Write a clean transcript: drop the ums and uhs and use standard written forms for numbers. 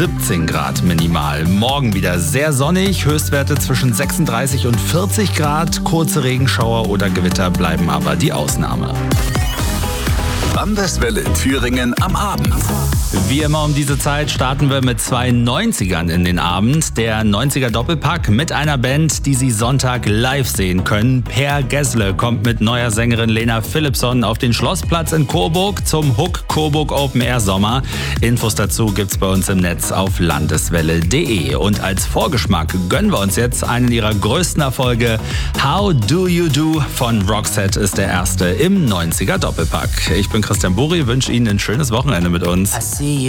17 Grad minimal. Morgen wieder sehr sonnig, Höchstwerte zwischen 36 und 40 Grad. Kurze Regenschauer oder Gewitter bleiben aber die Ausnahme. Landeswelle Thüringen am Abend. Wie immer um diese Zeit starten wir mit zwei 90ern in den Abend. Der 90er Doppelpack mit einer Band, die Sie Sonntag live sehen können. Per Gessle kommt mit neuer Sängerin Lena Philippson auf den Schlossplatz in Coburg zum Hook Coburg Open Air Sommer. Infos dazu gibt's bei uns im Netz auf landeswelle.de. Und als Vorgeschmack gönnen wir uns jetzt einen ihrer größten Erfolge. How Do You Do von Roxette ist der erste im 90er Doppelpack. Ich bin Christian Buri, wünsche Ihnen ein schönes Wochenende mit uns. I see you